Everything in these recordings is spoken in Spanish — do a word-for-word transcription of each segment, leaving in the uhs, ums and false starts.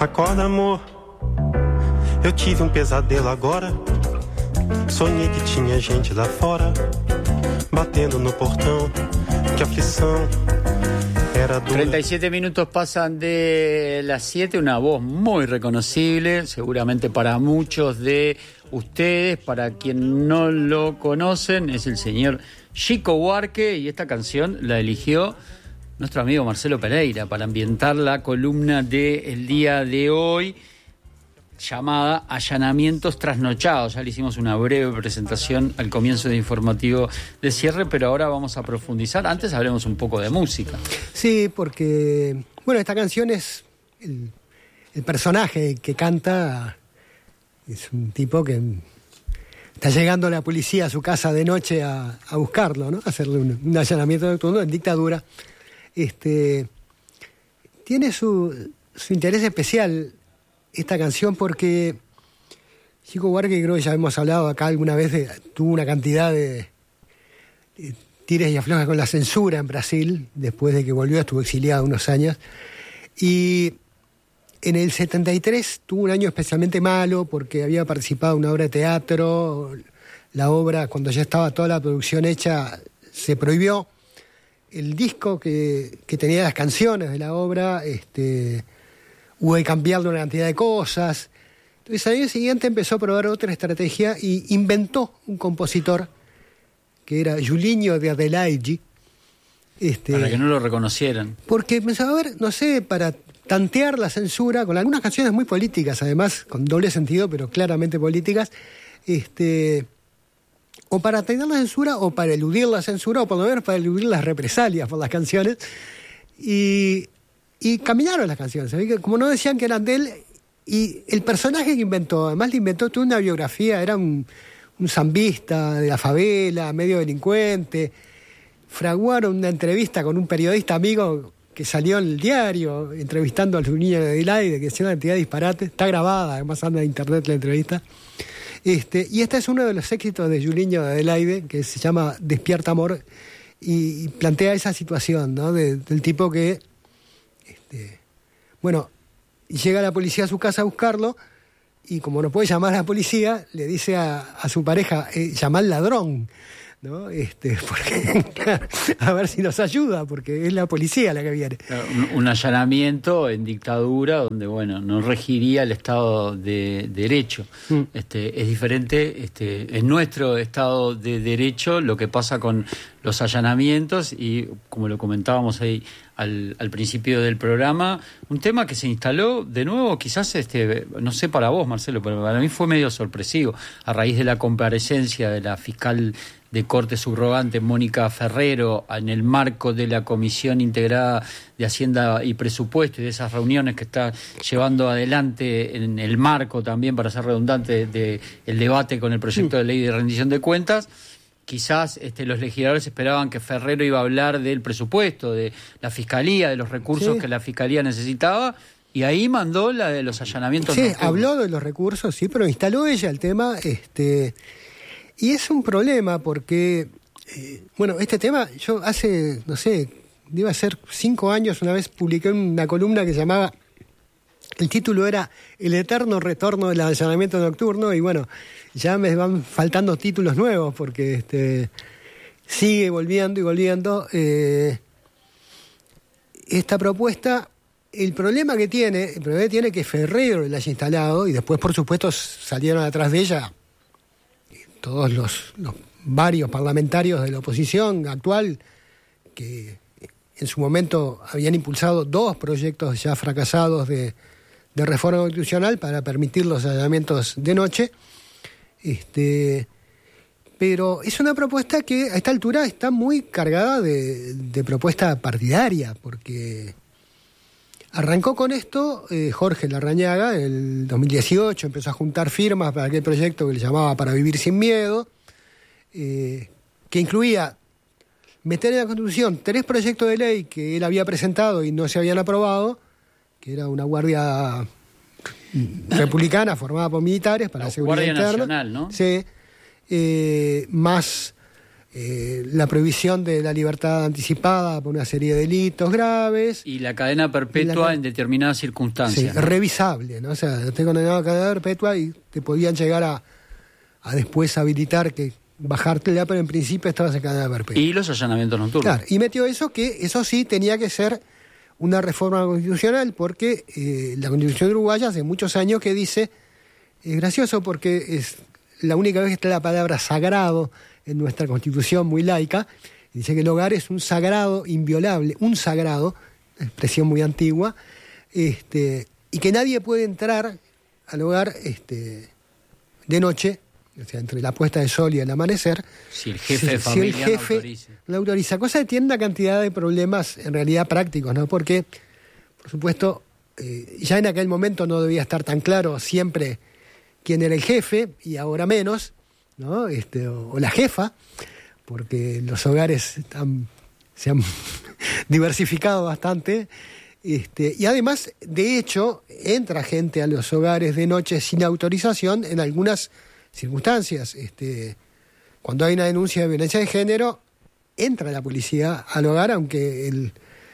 Acorda, amor, eu tive um pesadelo agora. Sonhei que tinha gente lá fora, batendo no portão, que aflição. treinta y siete minutos pasan de las siete, una voz muy reconocible, seguramente para muchos de ustedes, para quien no lo conocen, es el señor Chico Buarque, y esta canción la eligió nuestro amigo Marcelo Pereira para ambientar la columna del día de hoy, llamada Allanamientos Trasnochados. Ya le hicimos una breve presentación al comienzo de informativo de cierre, pero ahora vamos a profundizar. Antes hablemos un poco de música. Sí, porque, bueno, esta canción es el, el personaje que canta, es un tipo que está llegando la policía a su casa de noche a, a buscarlo, ¿no? A hacerle un, un allanamiento nocturno en dictadura. Este, tiene su, su interés especial esta canción porque Chico Buarque, creo que ya hemos hablado acá alguna vez, de, tuvo una cantidad de, de tires y aflojas con la censura en Brasil, después de que volvió, estuvo exiliado unos años, y en el setenta y tres tuvo un año especialmente malo porque había participado en una obra de teatro. La obra, cuando ya estaba toda la producción hecha, se prohibió. El disco que, que tenía las canciones de la obra, este, hubo que cambiarle una cantidad de cosas. Entonces al año siguiente empezó a probar otra estrategia y inventó un compositor que era Julinho de Adelaide. Este, para que no lo reconocieran. Porque pensaba, a ver, no sé, para tantear la censura, con algunas canciones muy políticas, además, con doble sentido, pero claramente políticas, este, o para tantear la censura, o para eludir la censura, o por lo menos para eludir las represalias por las canciones. Y... Y caminaron las canciones, ¿sabes? Como no decían que eran de él, y el personaje que inventó, además le inventó toda una biografía, era un, un zambista de la favela, medio delincuente. Fraguaron una entrevista con un periodista amigo que salió en el diario, entrevistando al niño de Adelaide, que decía una cantidad de disparates. Está grabada, además anda en internet la entrevista. Este, y este es uno de los éxitos de Julinho de Adelaide, que se llama Despierta Amor, y, y plantea esa situación, ¿no? De, del tipo que... Este, bueno, llega la policía a su casa a buscarlo y como no puede llamar a la policía, le dice a, a su pareja, eh, llama al ladrón, ¿no? Este, porque, a ver si nos ayuda, porque es la policía la que viene. Un, un allanamiento en dictadura donde, bueno, no regiría el Estado de Derecho. Mm. Este, es diferente, este, en nuestro Estado de Derecho, lo que pasa con los allanamientos y, como lo comentábamos ahí al, al principio del programa, un tema que se instaló de nuevo, quizás, este, no sé para vos, Marcelo, pero para mí fue medio sorpresivo, a raíz de la comparecencia de la fiscal de corte subrogante Mónica Ferrero en el marco de la Comisión Integrada de Hacienda y Presupuesto y de esas reuniones que está llevando adelante en el marco también, para ser redundante, de el debate con el proyecto de ley de rendición de cuentas. Quizás este, los legisladores esperaban que Ferrero iba a hablar del presupuesto, de la Fiscalía, de los recursos sí. que la Fiscalía necesitaba, y ahí mandó la de los allanamientos. Sí, nocturnos. Habló de los recursos, sí, pero instaló ella el tema, este, y es un problema porque, eh, bueno, este tema, yo hace, no sé, iba a ser cinco años, una vez publiqué una columna que se llamaba, el título era El eterno retorno del allanamiento nocturno, y bueno, ya me van faltando títulos nuevos porque este, sigue volviendo y volviendo. Eh, esta propuesta, el problema que tiene, el problema que tiene que Ferrero la haya instalado, y después, por supuesto, salieron atrás de ella todos los, los varios parlamentarios de la oposición actual que en su momento habían impulsado dos proyectos ya fracasados de, de reforma constitucional para permitir los allanamientos de noche. Este, pero es una propuesta que a esta altura está muy cargada de, de propuesta partidaria, porque arrancó con esto eh, Jorge Larrañaga en el dos mil dieciocho, empezó a juntar firmas para aquel proyecto que le llamaba Para Vivir Sin Miedo, eh, que incluía meter en la Constitución tres proyectos de ley que él había presentado y no se habían aprobado, que era una guardia republicana formada por militares para la, la seguridad Guardia interna. Nacional, ¿no? Sí, eh, más eh, la prohibición de la libertad anticipada por una serie de delitos graves. Y la cadena perpetua la, en determinadas circunstancias. Sí, ¿no? Revisable, ¿no? O sea, te condenado a cadena perpetua y te podían llegar a, a después habilitar que bajártela, pero en principio estabas en cadena perpetua. Y los allanamientos nocturnos. Claro, y metió eso que, eso sí, tenía que ser una reforma constitucional, porque eh, la Constitución uruguaya hace muchos años que dice, es gracioso porque es la única vez que está la palabra sagrado en nuestra Constitución muy laica, dice que el hogar es un sagrado inviolable, un sagrado, expresión muy antigua, este, y que nadie puede entrar al hogar este, de noche, o sea, entre la puesta de sol y el amanecer, si el jefe si, de familia si el jefe no autoriza. no autoriza, cosa que tiene una cantidad de problemas en realidad prácticos, ¿no? Porque, por supuesto, eh, ya en aquel momento no debía estar tan claro siempre quién era el jefe, y ahora menos, ¿no? Este, o, o la jefa, porque los hogares están, se han diversificado bastante. Este, y además, de hecho, entra gente a los hogares de noche sin autorización en algunas circunstancias. Este, cuando hay una denuncia de violencia de género, entra la policía al hogar, aunque el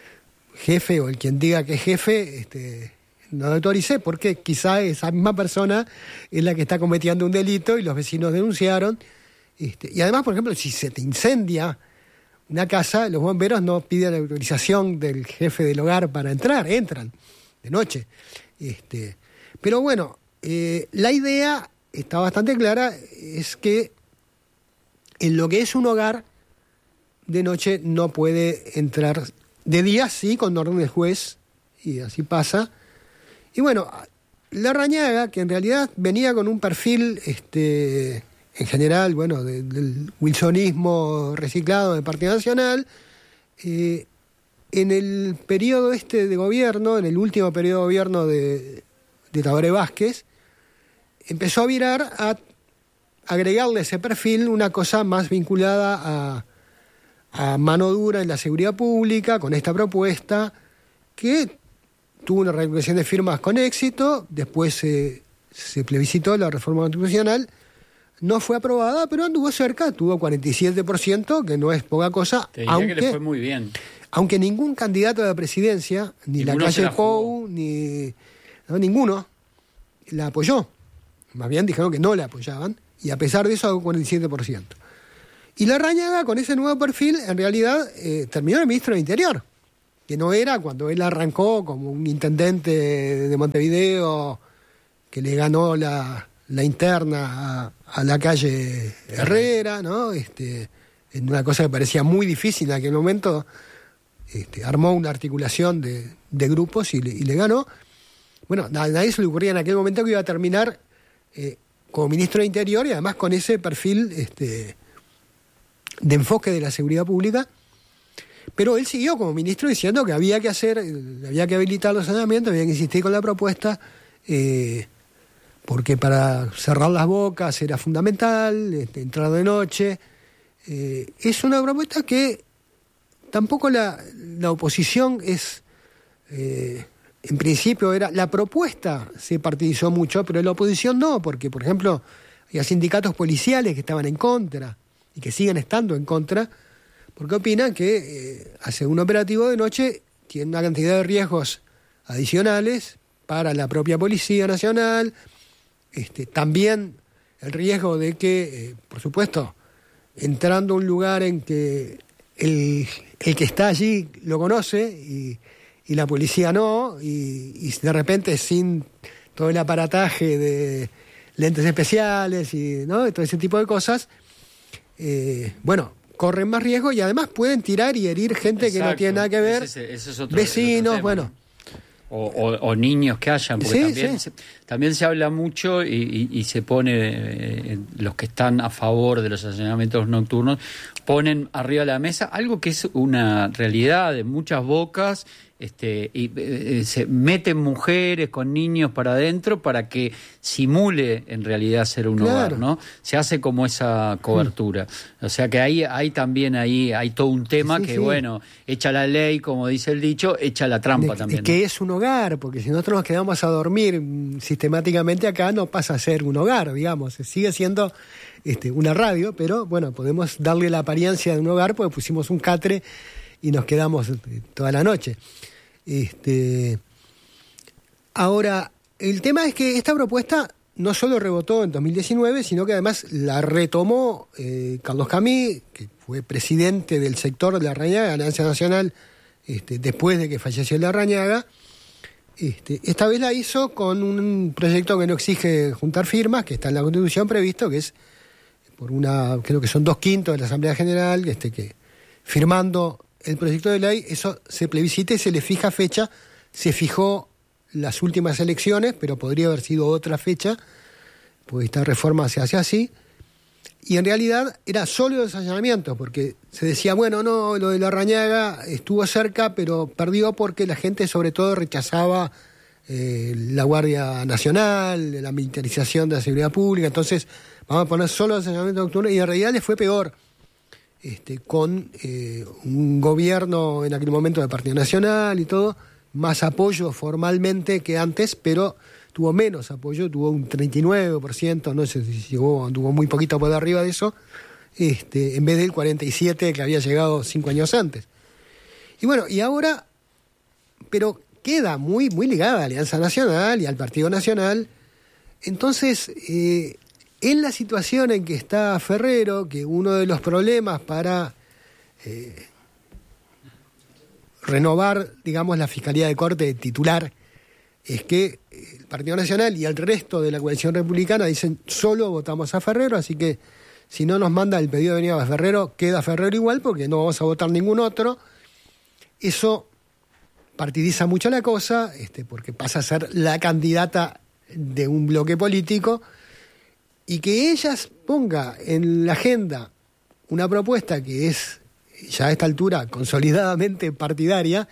jefe o el quien diga que es jefe este, no lo autorice, porque quizá esa misma persona es la que está cometiendo un delito y los vecinos denunciaron. Este, y además, por ejemplo, si se te incendia una casa, los bomberos no piden la autorización del jefe del hogar para entrar, entran de noche. Este, pero bueno, eh, la idea está bastante clara, es que en lo que es un hogar, de noche no puede entrar, de día sí, con orden del juez, y así pasa. Y bueno, Larrañaga, que en realidad venía con un perfil, este, en general, bueno, de, del wilsonismo reciclado del Partido Nacional, eh, en el periodo este de gobierno, en el último periodo de gobierno de, de Tabaré Vázquez, empezó a virar a agregarle a ese perfil una cosa más vinculada a, a mano dura en la seguridad pública, con esta propuesta, que tuvo una recolección de firmas con éxito, después se, se plebiscitó la reforma constitucional, no fue aprobada, pero anduvo cerca, tuvo cuarenta y siete por ciento, que no es poca cosa. Te diría aunque, que le fue muy bien. Aunque ningún candidato a la presidencia, ni ninguno la calle Pou, ni no, ninguno, la apoyó. Más bien dijeron que no la apoyaban, y a pesar de eso, hago cuarenta y siete por ciento. Y Larrañaga, con ese nuevo perfil, en realidad eh, terminó el ministro del Interior, que no era cuando él arrancó como un intendente de Montevideo que le ganó la, la interna a, a la calle Herrera, ¿no? Este, en una cosa que parecía muy difícil en aquel momento, este, armó una articulación de, de grupos y le, y le ganó. Bueno, a nadie se le ocurría en aquel momento que iba a terminar eh, como ministro de Interior, y además con ese perfil este, de enfoque de la seguridad pública. Pero él siguió como ministro diciendo que había que hacer, había que habilitar los saneamientos, había que insistir con la propuesta, eh, porque para cerrar las bocas era fundamental, este, entrar de noche. Eh, es una propuesta que tampoco la, la oposición es, eh, en principio era, la propuesta se partidizó mucho, pero la oposición no, porque por ejemplo había sindicatos policiales que estaban en contra y que siguen estando en contra, porque opinan que eh, hacer un operativo de noche tiene una cantidad de riesgos adicionales para la propia Policía Nacional, este, también el riesgo de que, eh, por supuesto, entrando a un lugar en que el, el que está allí lo conoce y, y la policía no, y, y de repente sin todo el aparataje de lentes especiales y ¿no? todo ese tipo de cosas, eh, bueno, corren más riesgo y además pueden tirar y herir gente Exacto. que no tiene nada que ver, ese, ese es otro, vecinos, otro bueno. O, o, o niños que hayan, porque sí, también, sí. Se, también se habla mucho y, y, y se pone, eh, los que están a favor de los allanamientos nocturnos, ponen arriba de la mesa algo que es una realidad de muchas bocas, Este, y eh, se meten mujeres con niños para adentro para que simule en realidad ser un claro. hogar, ¿no? Se hace como esa cobertura. Mm. O sea que ahí hay también ahí hay todo un tema sí, que, sí. bueno, echa la ley, como dice el dicho, echa la trampa de, también. De ¿no? que es un hogar, porque si nosotros nos quedamos a dormir sistemáticamente acá, no pasa a ser un hogar, digamos. Sigue siendo este, una radio, pero bueno, podemos darle la apariencia de un hogar porque pusimos un catre y nos quedamos toda la noche. Este, ahora, el tema es que esta propuesta no solo rebotó en dos mil diecinueve, sino que además la retomó eh, Carlos Camí, que fue presidente del sector de Larrañaga, Alianza Nacional, este, después de que falleció Larrañaga. Este, esta vez la hizo con un proyecto que no exige juntar firmas, que está en la Constitución previsto, que es por una, creo que son dos quintos de la Asamblea General, este, que firmando el proyecto de ley, eso se plebiscita y se le fija fecha. Se fijó las últimas elecciones, pero podría haber sido otra fecha, porque esta reforma se hace así. Y en realidad era solo desallanamiento, porque se decía, bueno, no, lo de Larrañaga estuvo cerca, pero perdió porque la gente sobre todo rechazaba eh, la Guardia Nacional, la militarización de la seguridad pública, entonces vamos a poner solo desallanamiento nocturno, y en realidad les fue peor. Este, con eh, un gobierno en aquel momento del Partido Nacional y todo, más apoyo formalmente que antes, pero tuvo menos apoyo, tuvo un treinta y nueve por ciento, no sé si llegó, tuvo muy poquito por arriba de eso, este, en vez del cuarenta y siete por ciento que había llegado cinco años antes. Y bueno, y ahora, pero queda muy, muy ligada a la Alianza Nacional y al Partido Nacional, entonces... Eh, En la situación en que está Ferrero, que uno de los problemas para eh, renovar, digamos, la Fiscalía de Corte titular es que el Partido Nacional y el resto de la coalición republicana dicen solo votamos a Ferrero, así que si no nos manda el pedido de venida a Ferrero, queda Ferrero igual porque no vamos a votar ningún otro. Eso partidiza mucho la cosa, este, porque pasa a ser la candidata de un bloque político. Y que ella ponga en la agenda una propuesta que es, ya a esta altura, consolidadamente partidaria,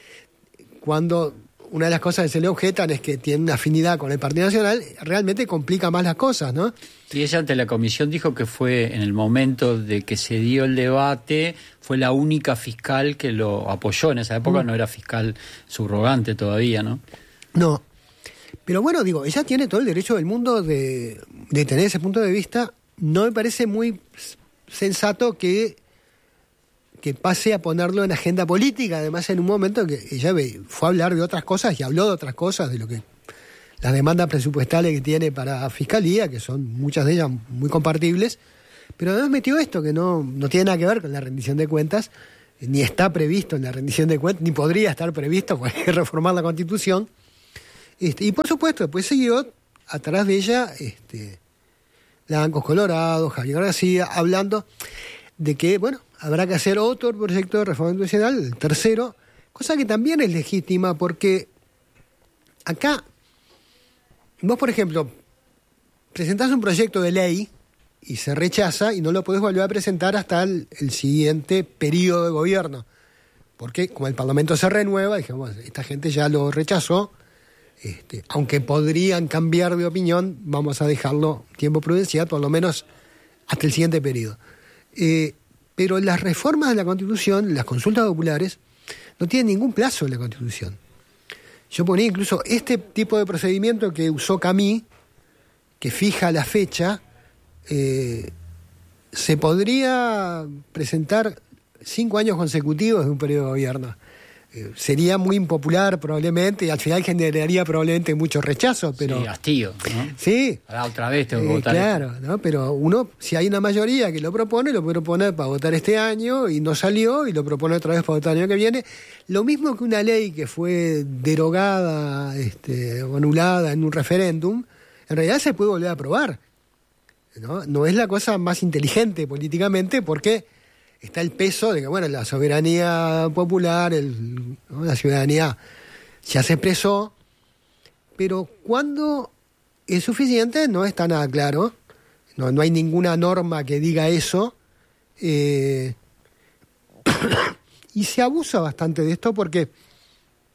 cuando una de las cosas que se le objetan es que tiene una afinidad con el Partido Nacional, realmente complica más las cosas, ¿no? Y ella ante la comisión dijo que fue en el momento de que se dio el debate, fue la única fiscal que lo apoyó. En esa época mm. no era fiscal subrogante todavía, ¿no? No. Pero bueno, digo, ella tiene todo el derecho del mundo de, de tener ese punto de vista. No me parece muy sensato que, que pase a ponerlo en agenda política, además en un momento que ella fue a hablar de otras cosas y habló de otras cosas, de lo que las demandas presupuestales que tiene para Fiscalía, que son muchas de ellas muy compartibles, pero además metió esto que no, no tiene nada que ver con la rendición de cuentas, ni está previsto en la rendición de cuentas, ni podría estar previsto, porque hay que reformar la Constitución. Este, y por supuesto, después siguió atrás de ella este, Blancos Colorado, Javier García, hablando de que, bueno, habrá que hacer otro proyecto de reforma constitucional, el tercero, cosa que también es legítima porque acá, vos, por ejemplo, presentás un proyecto de ley y se rechaza y no lo podés volver a presentar hasta el, el siguiente periodo de gobierno, porque como el Parlamento se renueva, dijimos, bueno, esta gente ya lo rechazó. Este, aunque podrían cambiar de opinión, vamos a dejarlo tiempo prudencial, por lo menos hasta el siguiente periodo. Eh, pero las reformas de la Constitución, las consultas populares, no tienen ningún plazo en la Constitución. Yo ponía incluso este tipo de procedimiento que usó Camí, que fija la fecha, eh, se podría presentar cinco años consecutivos de un periodo de gobierno. Sería muy impopular probablemente y al final generaría probablemente mucho rechazo, pero sí, hastío, ¿no? Sí. Ahora otra vez tengo que eh, votar. Claro, ¿no? Pero uno, si hay una mayoría que lo propone, lo puede proponer para votar este año y no salió y lo propone otra vez para votar el año que viene. Lo mismo que una ley que fue derogada este, o anulada en un referéndum, en realidad se puede volver a aprobar, ¿no? No es la cosa más inteligente políticamente porque está el peso de que, bueno, la soberanía popular, el, ¿no? la ciudadanía ya se expresó, pero cuando es suficiente no está nada claro, no, no hay ninguna norma que diga eso, eh, y se abusa bastante de esto porque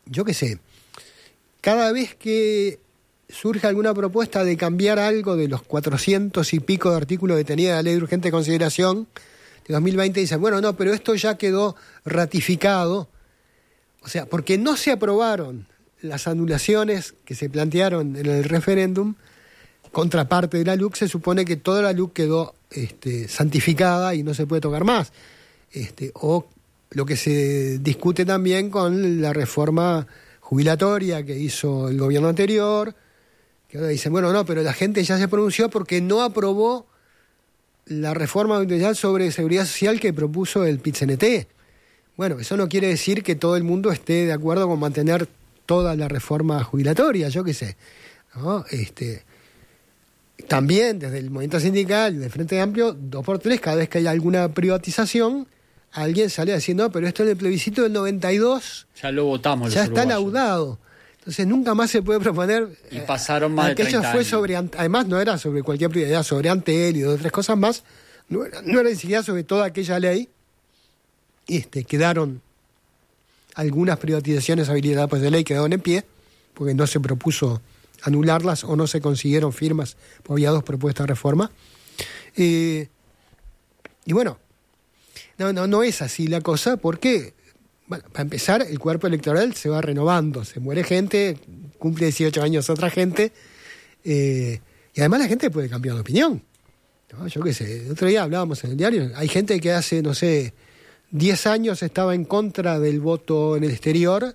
yo qué sé, cada vez que surge alguna propuesta de cambiar algo de los cuatrocientos y pico de artículos que tenía la Ley de Urgente Consideración de dos mil veinte, dicen, bueno, no, pero esto ya quedó ratificado. O sea, porque no se aprobaron las anulaciones que se plantearon en el referéndum, contraparte de la L U C, se supone que toda la L U C quedó este, santificada y no se puede tocar más. Este, o lo que se discute también con la reforma jubilatoria que hizo el gobierno anterior, que ahora dicen, bueno, no, pero la gente ya se pronunció porque no aprobó la reforma sobre seguridad social que propuso el P I T C N T. Bueno, eso no quiere decir que todo el mundo esté de acuerdo con mantener toda la reforma jubilatoria, yo qué sé, ¿no? Este, también desde el movimiento sindical, del Frente Amplio, dos por tres, cada vez que hay alguna privatización, alguien sale a decir, no, pero esto en el plebiscito del noventa y dos ya lo votamos, ya está laudado. Entonces nunca más se puede proponer. Y pasaron más de treinta aquello fue años. sobre, además no era sobre cualquier prioridad, sobre Antel y dos o tres cosas más, no era, no era ni siquiera sobre toda aquella ley. Este, quedaron algunas privatizaciones habilitadas por de ley, quedaron en pie, porque no se propuso anularlas o no se consiguieron firmas, porque había dos propuestas de reforma. Eh, y bueno, no, no, no es así la cosa, porque, bueno, para empezar, el cuerpo electoral se va renovando, se muere gente, cumple dieciocho años otra gente, eh, y además la gente puede cambiar de opinión, ¿no? Yo qué sé, el otro día hablábamos en el diario, hay gente que hace, no sé, diez años estaba en contra del voto en el exterior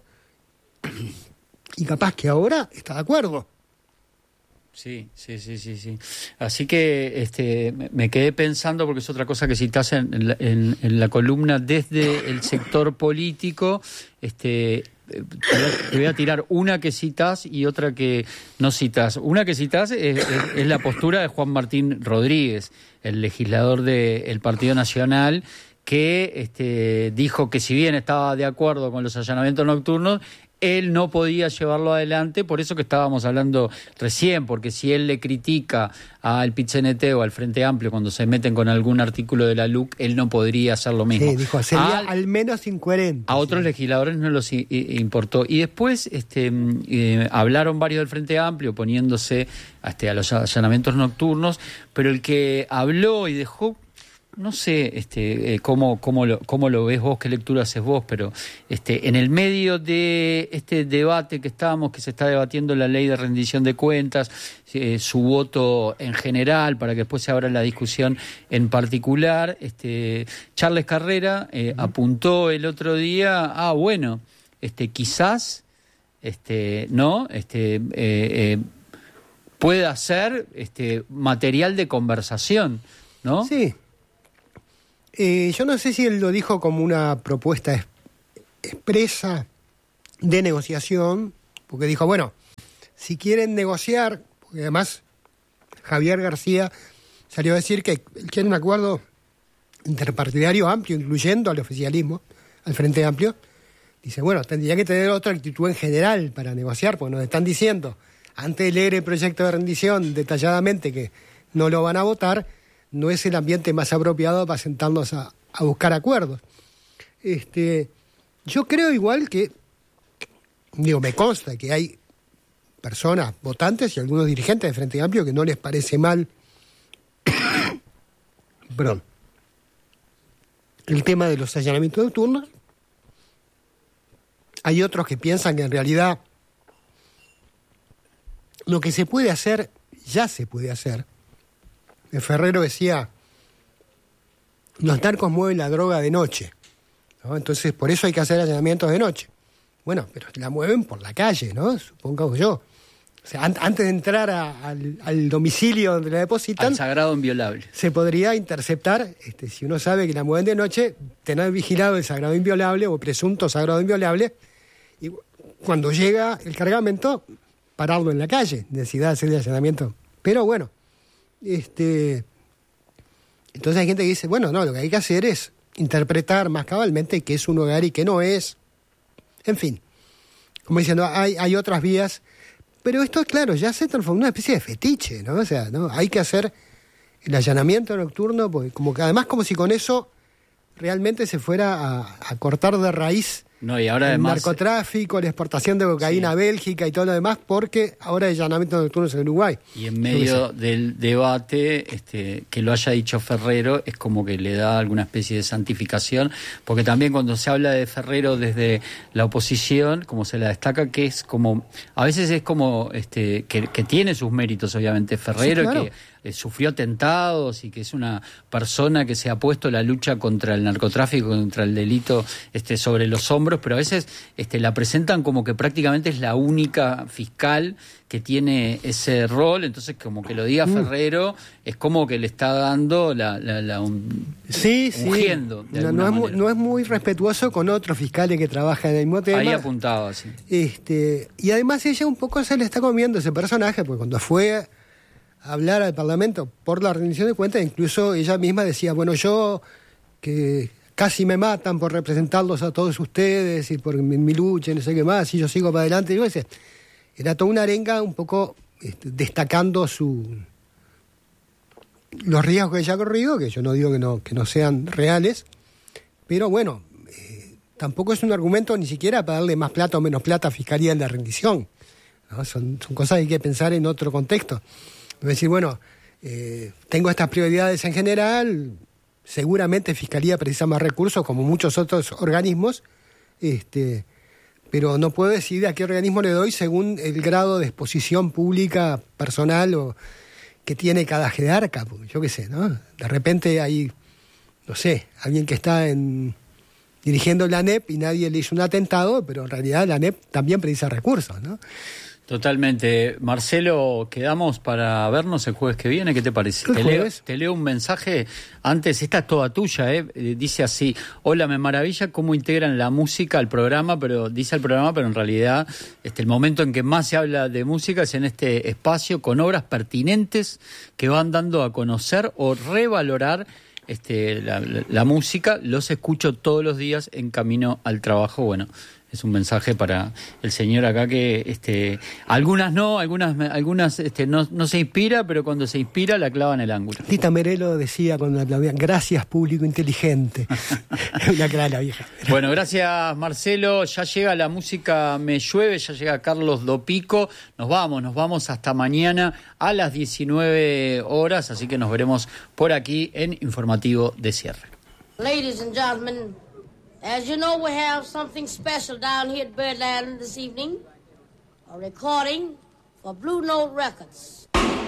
y capaz que ahora está de acuerdo. Sí, sí, sí, sí, sí. Así que este, me quedé pensando, porque es otra cosa que citás en, en, la, en, en la columna desde el sector político. Este, te voy, a, te voy a tirar una que citás y otra que no citás. Una que citás es, es, es la postura de Juan Martín Rodríguez, el legislador del Partido Nacional, que este, dijo que si bien estaba de acuerdo con los allanamientos nocturnos, él no podía llevarlo adelante, por eso que estábamos hablando recién, porque si él le critica al P I T C N T o al Frente Amplio cuando se meten con algún artículo de la L U C, él no podría hacer lo mismo. Sí, dijo, sería a, al menos incoherente. A otros sí. legisladores no los i- i- importó. Y después este, eh, hablaron varios del Frente Amplio poniéndose este, a los allanamientos nocturnos, pero el que habló y dejó... No sé este, eh, cómo, cómo, lo, cómo lo ves vos, qué lectura haces vos, pero este, en el medio de este debate que estamos, que se está debatiendo la ley de rendición de cuentas, eh, su voto en general, para que después se abra la discusión en particular, este, Charles Carrera eh, uh-huh. apuntó el otro día, ah, bueno, este, quizás, este, ¿no? Este, eh, eh, pueda ser este, material de conversación, ¿no? Sí. Eh, yo no sé si él lo dijo como una propuesta es, expresa de negociación, porque dijo, bueno, si quieren negociar, porque además Javier García salió a decir que quiere un acuerdo interpartidario amplio, incluyendo al oficialismo, al Frente Amplio, dice, bueno, tendría que tener otra actitud en general para negociar, porque nos están diciendo, antes de leer el proyecto de rendición detalladamente que no lo van a votar, no es el ambiente más apropiado para sentarnos a, a buscar acuerdos. Este, yo creo igual que, digo, me consta que hay personas, votantes y algunos dirigentes de Frente Amplio que no les parece mal, perdón, el tema de los allanamientos nocturnos. Hay otros que piensan que en realidad lo que se puede hacer, ya se puede hacer. Ferrero decía, los narcos mueven la droga de noche, ¿no? Entonces por eso hay que hacer allanamientos de noche. Bueno, pero la mueven por la calle, ¿no? Supongo yo. O sea, an- antes de entrar a, al, al domicilio donde la depositan... Al sagrado inviolable. Se podría interceptar, este, si uno sabe que la mueven de noche, tener vigilado el sagrado inviolable o presunto sagrado inviolable, y cuando llega el cargamento, pararlo en la calle, necesidad de hacer el allanamiento. Pero bueno, Este, entonces hay gente que dice, bueno, no, lo que hay que hacer es interpretar más cabalmente qué es un hogar y qué no es. En fin, como diciendo, hay, hay otras vías, pero esto, claro, ya se transformó en una especie de fetiche, ¿no? O sea, ¿no? Hay que hacer el allanamiento nocturno, porque como que, además como si con eso realmente se fuera a, a cortar de raíz No, y ahora el además, narcotráfico, la exportación de cocaína sí. a Bélgica y todo lo demás, porque ahora hay allanamientos nocturnos en Uruguay. Y en medio del debate, este, que lo haya dicho Ferrero, es como que le da alguna especie de santificación, porque también cuando se habla de Ferrero desde la oposición, como se la destaca, que es como, a veces es como, este, que, que tiene sus méritos, obviamente, Ferrero, sí, claro. que eh, sufrió atentados y que es una persona que se ha puesto la lucha contra el narcotráfico, contra el delito, este, sobre los hombros, pero a veces este, la presentan como que prácticamente es la única fiscal que tiene ese rol, entonces como que lo diga Ferrero es como que le está dando la, la, la un, sí, ungiendo, sí. No, no, es muy, no es muy respetuoso con otros fiscales que trabajan en el mismo tema. Ahí apuntaba, sí. Este, y además ella un poco se le está comiendo ese personaje, porque cuando fue a hablar al Parlamento por la rendición de cuentas, incluso ella misma decía, bueno, yo que casi me matan por representarlos a todos ustedes y por mi, mi lucha y no sé qué más, y yo sigo para adelante. Y yo decía, era toda una arenga un poco este, destacando su los riesgos que ella ha corrido, que yo no digo que no, que no sean reales, pero bueno, eh, tampoco es un argumento ni siquiera para darle más plata o menos plata a Fiscalía en la rendición, ¿no? Son, son cosas que hay que pensar en otro contexto. Es decir, bueno, eh, tengo estas prioridades en general, seguramente Fiscalía precisa más recursos, como muchos otros organismos, este, pero no puedo decidir a qué organismo le doy según el grado de exposición pública, personal o que tiene cada jerarca, yo qué sé, ¿no? De repente hay, no sé, alguien que está en, dirigiendo la A N E P y nadie le hizo un atentado, pero en realidad la A N E P también precisa recursos, ¿no? Totalmente. Marcelo, quedamos para vernos el jueves que viene, ¿qué te parece? Te leo, te leo un mensaje antes, esta es toda tuya, ¿eh? Dice así: hola, me maravilla cómo integran la música al programa, pero dice el programa, pero en realidad este, el momento en que más se habla de música es en este espacio, con obras pertinentes que van dando a conocer o revalorar este, la, la, la música. Los escucho todos los días en camino al trabajo. Bueno, es un mensaje para el señor acá que este, algunas no, algunas algunas este, no, no se inspira, pero cuando se inspira la clava en el ángulo. Tita Merelo decía cuando la aplaudían, gracias público inteligente. Una clara vieja. Bueno, gracias Marcelo, ya llega la música Me Llueve, ya llega Carlos Dopico, nos vamos, nos vamos hasta mañana a las diecinueve horas, así que nos veremos por aquí en Informativo de Cierre. Ladies and gentlemen, as you know, we have something special down here at Birdland this evening, a recording for Blue Note Records.